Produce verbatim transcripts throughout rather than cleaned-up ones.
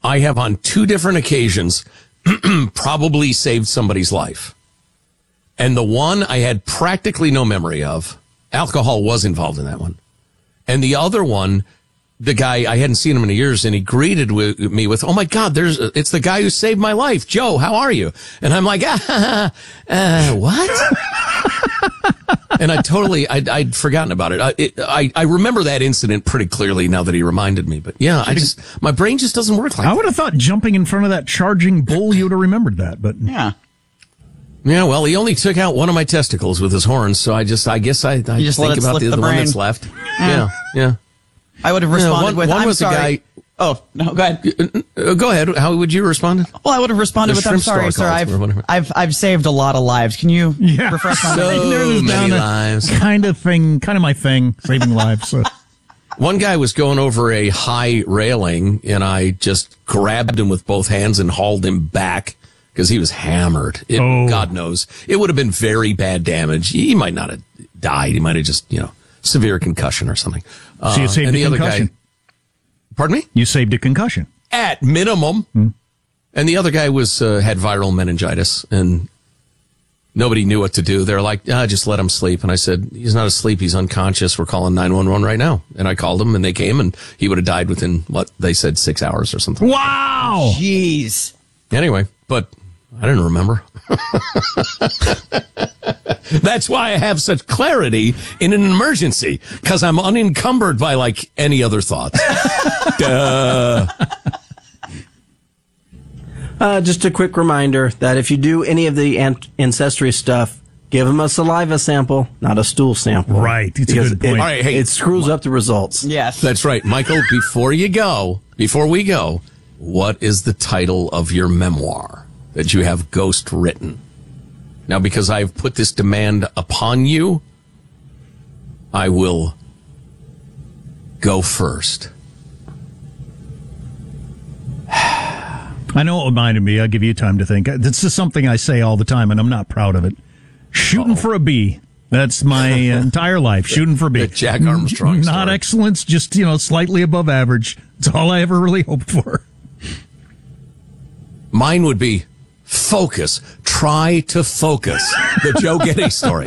I have on two different occasions probably saved somebody's life. And the one I had practically no memory of, alcohol was involved in that one. And the other one, the guy, I hadn't seen him in years, and he greeted with, me with, "Oh my God, there's, it's the guy who saved my life. Joe, how are you?" And I'm like, ah, uh, what? And I totally, I'd, I'd forgotten about it. I, it I, I remember that incident pretty clearly now that he reminded me. But yeah, I just, my brain just doesn't work like that. I would have thought jumping in front of that charging bull, you would have remembered that. But yeah. Yeah, well, he only took out one of my testicles with his horns, so I just, I guess I, I just think about the, the the one brain. that's left. Yeah. Yeah, yeah. I would have responded yeah, one, with, one I'm was sorry. A guy, oh, no, go ahead. Uh, go ahead. How would you respond? Well, I would have responded The with, I'm shrimp sorry, store sir. calls I've, or whatever. I've, I've saved a lot of lives. Can you Yeah. refresh my So memory? Narrows many down a lives. kind of thing, kind of my thing, saving lives. So. One guy was going over a high railing, and I just grabbed him with both hands and hauled him back because he was hammered. It, Oh. God knows. It would have been very bad damage. He might not have died. He might have just, you know, severe concussion or something. Uh, So you saved and a the other concussion. guy, pardon me? You saved a concussion. At minimum. Hmm. And the other guy was uh, had viral meningitis, and nobody knew what to do. They're like, ah, just let him sleep. And I said, he's not asleep. He's unconscious. We're calling nine one one right now. And I called him, and they came, and he would have died within, what, they said six hours or something. Wow! Jeez. Anyway, but I didn't remember. That's why I have such clarity in an emergency, because I'm unencumbered by, like, any other thoughts. Duh. Uh, just a quick reminder that if you do any of the an- ancestry stuff, give them a saliva sample, not a stool sample. Right. It's a Because good point. It, All right, hey, it screws up the results. Yes. That's right. Michael, before you go, before we go, what is the title of your memoir that you have ghost written? Now, because I've put this demand upon you, I will go first. I know it reminded me. I'll give you time to think. This is something I say all the time, and I'm not proud of it. Shooting Uh-oh. for a B. That's my entire life. Shooting for a B. The Jack Armstrong Not story. excellence, just, you know, slightly above average. That's all I ever really hoped for. Mine would be focus. Try to focus. The Joe Getty story.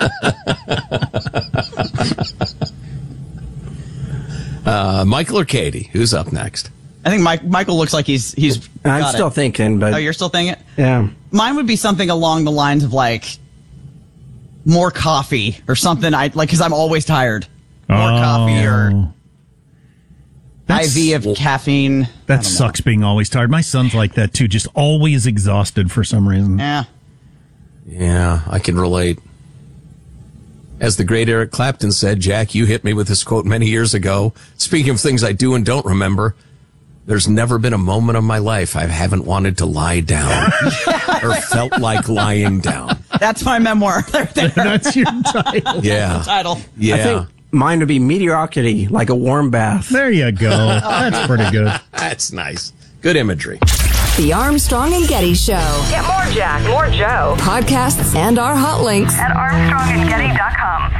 uh, Michael or Katie? Who's up next? I think Mike, Michael looks like he's he's. I'm got still it. thinking, but Oh, you're still thinking it? yeah. Mine would be something along the lines of like more coffee or something. I like because I'm always tired. More Oh. coffee or That's- I V of caffeine. I That don't know. sucks being always tired. My son's like that, too. Just always exhausted for some reason. Yeah. Yeah, I can relate. As the great Eric Clapton said, Jack, you hit me with this quote many years ago. Speaking of things I do and don't remember, there's never been a moment of my life I haven't wanted to lie down or felt like lying down. That's my memoir. Right there. That's your title. Yeah. Title. Yeah. I think mine would be mediocrity, like a warm bath. There you go. That's pretty good. That's nice. Good imagery. The Armstrong and Getty Show. Get more Jack, more Joe Podcasts and our hot links. at armstrong and getty dot com.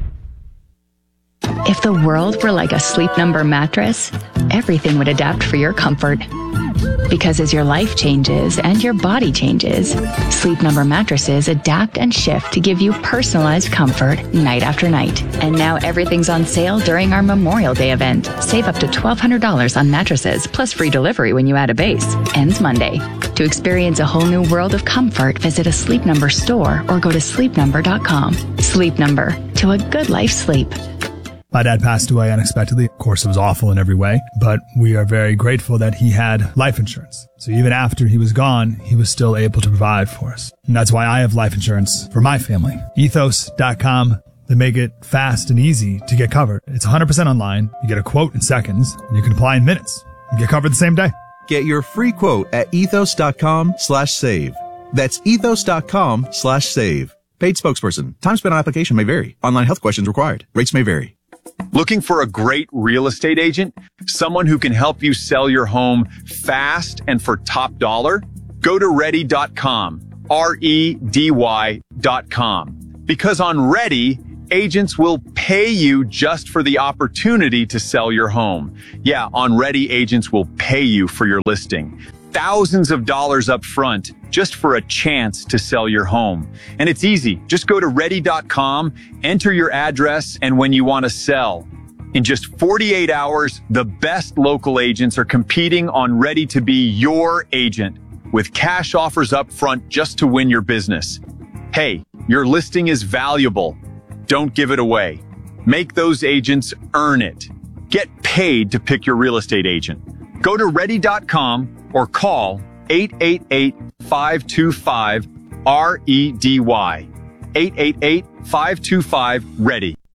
If the world were like a Sleep Number mattress, everything would adapt for your comfort. Because as your life changes and your body changes, Sleep Number mattresses adapt and shift to give you personalized comfort night after night. And now everything's on sale during our Memorial Day event. Save up to twelve hundred dollars on mattresses plus free delivery when you add a base. Ends Monday. To experience a whole new world of comfort, visit a Sleep Number store or go to sleep number dot com. Sleep Number. To a good life sleep. My dad passed away unexpectedly. Of course, it was awful in every way, but we are very grateful that he had life insurance. So even after he was gone, he was still able to provide for us. And that's why I have life insurance for my family. ethos dot com. They make it fast and easy to get covered. It's one hundred percent online. You get a quote in seconds, and you can apply in minutes. You get covered the same day. Get your free quote at ethos dot com slash save. That's ethos dot com slash save. Paid spokesperson. Time spent on application may vary. Online health questions required. Rates may vary. Looking for a great real estate agent? Someone who can help you sell your home fast and for top dollar? Go to ready dot com. R E D Y dot com. Because on Ready, agents will pay you just for the opportunity to sell your home. Yeah, on Ready, agents will pay you for your listing. Thousands of dollars up front just for a chance to sell your home. And it's easy. Just go to ready dot com, enter your address, and when you want to sell. In just forty-eight hours, the best local agents are competing on Ready to be your agent with cash offers up front just to win your business. Hey, your listing is valuable. Don't give it away. Make those agents earn it. Get paid to pick your real estate agent. Go to ready dot com or call eight eight eight, five two five, R E D Y. eight eight eight, five two five, READY.